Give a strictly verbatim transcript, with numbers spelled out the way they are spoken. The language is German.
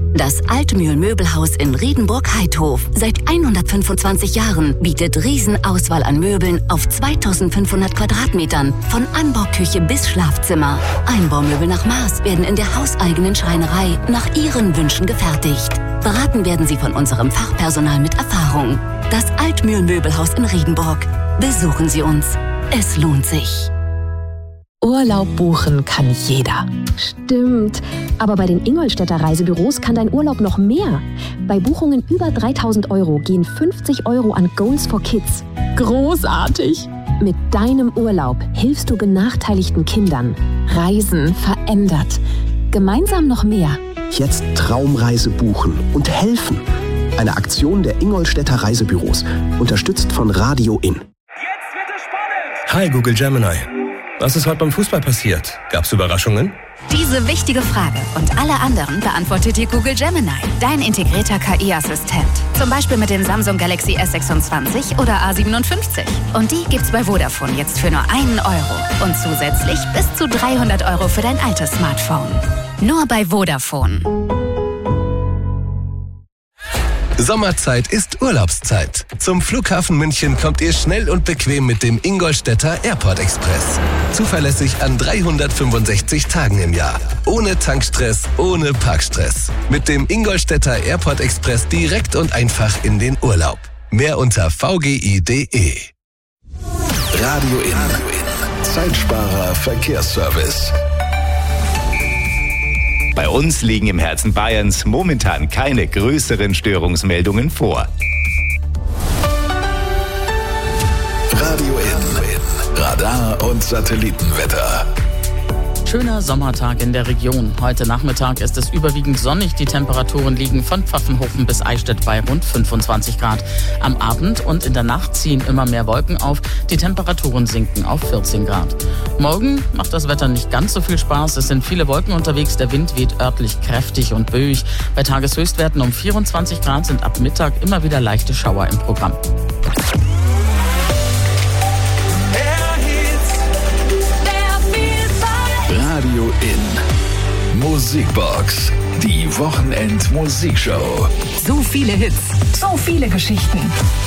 Das Altmühl-Möbelhaus in Riedenburg-Heidhof. Seit hundertfünfundzwanzig Jahren bietet Riesenauswahl an Möbeln auf zweitausendfünfhundert Quadratmetern. Von Anbauküche bis Schlafzimmer. Einbaumöbel nach Maß werden in der hauseigenen Schreinerei nach Ihren Wünschen gefertigt. Beraten werden Sie von unserem Fachpersonal mit Erfahrung. Das Altmühl-Möbelhaus in Riedenburg. Besuchen Sie uns. Es lohnt sich. Urlaub buchen kann jeder. Stimmt. Aber bei den Ingolstädter Reisebüros kann dein Urlaub noch mehr. Bei Buchungen über dreitausend Euro gehen fünfzig Euro an Goals for Kids. Großartig! Mit deinem Urlaub hilfst du benachteiligten Kindern. Reisen verändert. Gemeinsam noch mehr. Jetzt Traumreise buchen und helfen. Eine Aktion der Ingolstädter Reisebüros. Unterstützt von Radio In. Jetzt wird es spannend! Hi Google Gemini. Was ist heute beim Fußball passiert? Gab's Überraschungen? Diese wichtige Frage und alle anderen beantwortet dir Google Gemini, dein integrierter K I-Assistent. Zum Beispiel mit dem Samsung Galaxy S sechsundzwanzig oder A siebenundfünfzig. Und die gibt's bei Vodafone jetzt für nur einen Euro. Und zusätzlich bis zu dreihundert Euro für dein altes Smartphone. Nur bei Vodafone. Sommerzeit ist Urlaubszeit. Zum Flughafen München kommt ihr schnell und bequem mit dem Ingolstädter Airport Express. Zuverlässig an dreihundertfünfundsechzig Tagen im Jahr. Ohne Tankstress, ohne Parkstress. Mit dem Ingolstädter Airport Express direkt und einfach in den Urlaub. Mehr unter v g i punkt d e. Radio In. Zeitsparer Verkehrsservice. Bei uns liegen im Herzen Bayerns momentan keine größeren Störungsmeldungen vor. Radio In. Radar und Satellitenwetter. Schöner Sommertag in der Region. Heute Nachmittag ist es überwiegend sonnig. Die Temperaturen liegen von Pfaffenhofen bis Eichstätt bei rund fünfundzwanzig Grad. Am Abend und in der Nacht ziehen immer mehr Wolken auf. Die Temperaturen sinken auf vierzehn Grad. Morgen macht das Wetter nicht ganz so viel Spaß. Es sind viele Wolken unterwegs. Der Wind weht örtlich kräftig und böig. Bei Tageshöchstwerten um vierundzwanzig Grad sind ab Mittag immer wieder leichte Schauer im Programm. Radio In. Musikbox. Die Wochenend-Musikshow. So viele Hits, so viele Geschichten.